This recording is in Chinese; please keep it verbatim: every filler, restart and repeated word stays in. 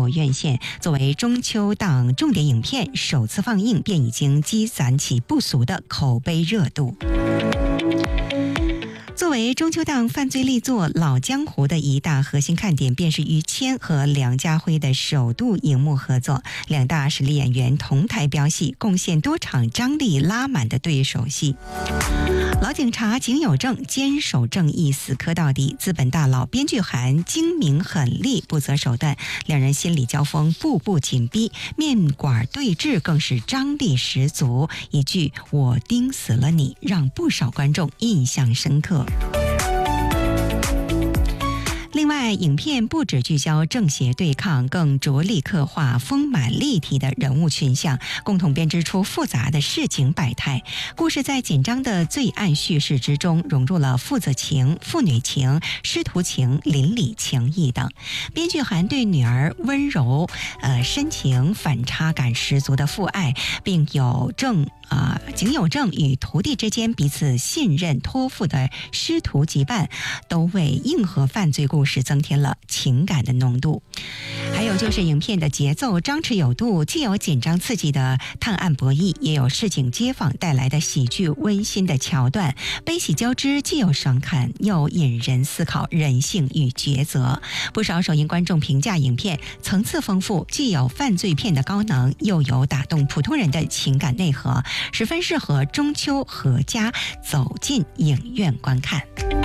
国院线，作为中秋档重点影片，首次放映便已经积攒起不俗的口碑热度。作为中秋档犯罪力作《老江湖》的一大核心看点，便是于谦和梁家辉的首度荧幕合作，两大实力演员同台飙戏，贡献多场张力拉满的对手戏。老警察景有正坚守正义，死磕到底；资本大佬编剧韩精明狠厉，不择手段。两人心理交锋步步紧逼，面馆对峙更是张力十足。一句“我盯死了你”，让不少观众印象深刻。另外，影片不只聚焦正邪对抗，更着力刻画丰满立体的人物群像，共同编织出复杂的市井百态。故事在紧张的罪案叙事之中，融入了父子情、父女情、师徒情、邻里情谊等。编剧韩对女儿温柔、呃深情、反差感十足的父爱，并有正啊、呃、景有正与徒弟之间彼此信任托付的师徒羁绊，都为硬核犯罪故事增添了情感的浓度。还有就是影片的节奏张弛有度，既有紧张刺激的探案博弈，也有市井街坊带来的喜剧温馨的桥段，悲喜交织，既有爽看，又引人思考人性与抉择。不少首映观众评价影片层次丰富，既有犯罪片的高能，又有打动普通人的情感内核，十分适合中秋阖家走进影院观看。